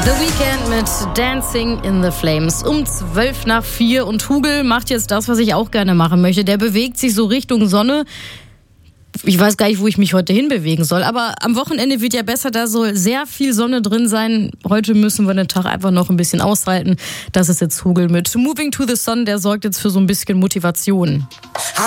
The Weeknd mit Dancing in the Flames. Um 3:12 und Hugel macht jetzt das, was ich auch gerne machen möchte. Der bewegt sich so Richtung Sonne. Ich weiß gar nicht, wo ich mich heute hinbewegen soll, aber am Wochenende wird ja besser, da soll sehr viel Sonne drin sein. Heute müssen wir den Tag einfach noch ein bisschen aushalten. Das ist jetzt Hugel mit Moving to the Sun, der sorgt jetzt für so ein bisschen Motivation.